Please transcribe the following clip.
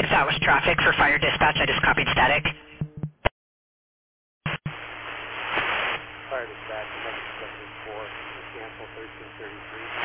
If that was traffic for fire dispatch, I just copied static. Fire dispatch, 1174, cancel 1333.